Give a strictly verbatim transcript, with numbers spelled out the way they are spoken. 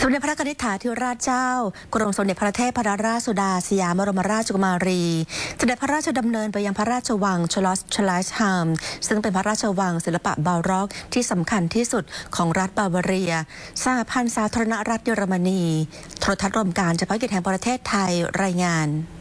มเด็จพระนิธิถาธิราชเจ้ากรมสมเด็จพระเทพรัตนราชสุดาสยามบรมราชกุมารีเสด็จพระราชดำเนินไปยังพระราชวังชลอสชไลส์ฮัมซึ่งเป็นพระราชวังศิลปะบาร็อกที่สำคัญที่สุดของรัฐบาวาเรียสหพันธ์สาธารณรัฐเยอรมนีโทรทัศน์รวมการเฉพาะกิจแห่งประเทศไทยรายงาน